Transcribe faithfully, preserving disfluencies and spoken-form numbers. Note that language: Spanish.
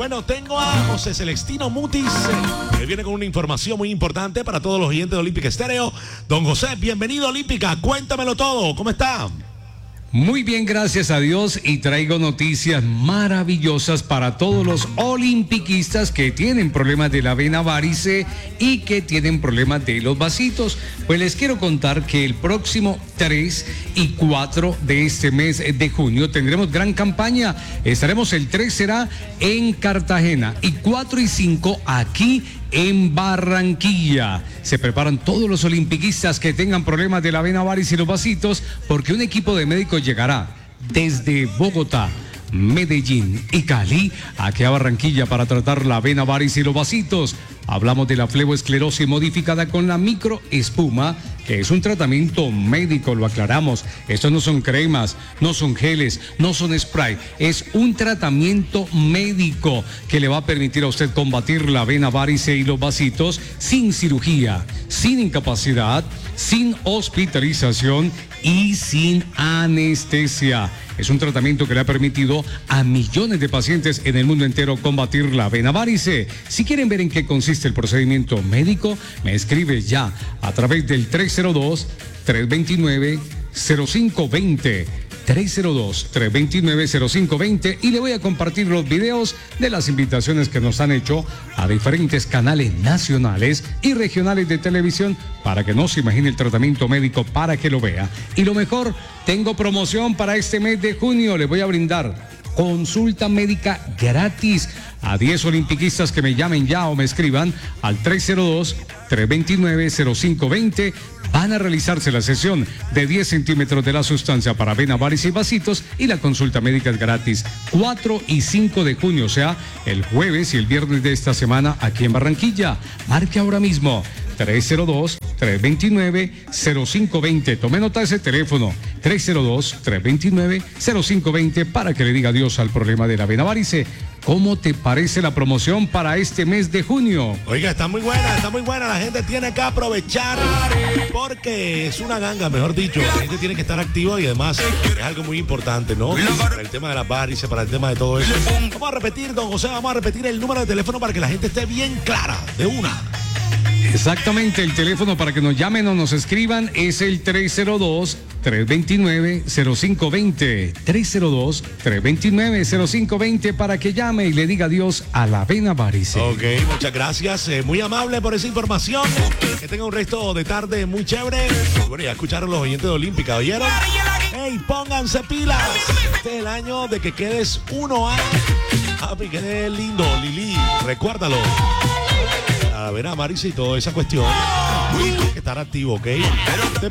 Bueno, tengo a José Celestino Mutis, eh, que viene con una información muy importante para todos los oyentes de Olímpica Estéreo. Don José, bienvenido a Olímpica, cuéntamelo todo, ¿cómo está? Muy bien, gracias a Dios, y traigo noticias maravillosas para todos los olimpiquistas que tienen problemas de la vena varice y que tienen problemas de los vasitos. Pues les quiero contar que el próximo tres y cuatro de este mes de junio tendremos gran campaña. Estaremos el tres será en Cartagena y cuatro y cinco aquí en Barranquilla. Se preparan todos los olimpiquistas que tengan problemas de la vena varice y los vasitos, porque un equipo de médicos llegará desde Bogotá, Medellín y Cali aquí a Barranquilla para tratar la vena varice y los vasitos. Hablamos de la fleboesclerosis modificada con la microespuma, que es un tratamiento médico, lo aclaramos. Estos no son cremas, no son geles, no son spray. Es un tratamiento médico que le va a permitir a usted combatir la vena varice y los vasitos sin cirugía, sin incapacidad, sin hospitalización y sin anestesia. Es un tratamiento que le ha permitido a millones de pacientes en el mundo entero combatir la vena varice. Si quieren ver en qué consiste el procedimiento médico, me escribe ya a través del tres cero dos, tres dos nueve, cero cinco dos cero. tres cero dos, tres dos nueve, cero cinco dos cero y le voy a compartir los videos de las invitaciones que nos han hecho a diferentes canales nacionales y regionales de televisión para que no se imagine el tratamiento médico, para que lo vea. Y lo mejor, tengo promoción para este mes de junio. Le voy a brindar consulta médica gratis a diez olimpiquistas que me llamen ya o me escriban al tres cero dos, tres dos nueve, cero cinco dos cero. Van a realizarse la sesión de diez centímetros de la sustancia para vena varice y vasitos, y la consulta médica es gratis. cuatro y cinco de junio, o sea, el jueves y el viernes de esta semana aquí en Barranquilla. Marque ahora mismo tres cero dos, tres dos nueve, cero cinco dos cero. Tome nota de ese teléfono, tres cero dos, tres dos nueve, cero cinco dos cero, para que le diga adiós al problema de la vena varice. ¿Cómo te parece la promoción para este mes de junio? Oiga, está muy buena, está muy buena. La gente tiene que aprovechar porque es una ganga, mejor dicho. La gente tiene que estar activa y además es algo muy importante, ¿no? Para el tema de las varices, para el tema de todo eso. Vamos a repetir, don José, vamos a repetir el número de teléfono para que la gente esté bien clara, de una. Exactamente, el teléfono para que nos llamen o nos escriban es el tres cero dos, tres dos nueve, cero cinco dos cero. tres cero dos, tres dos nueve, cero cinco dos cero para que llame y le diga adiós a la vena varice. Ok, muchas gracias. Eh, muy amable por esa información. Que tenga un resto de tarde muy chévere. Bueno, ya escucharon los oyentes de Olímpica, ¿oyeron? ¡Ey, pónganse pilas! Este es el año de que quedes uno a... Papi, quede lindo, Lili. Recuérdalo. La vena varice y toda esa cuestión. Tienes que estar activo, ¿ok? Te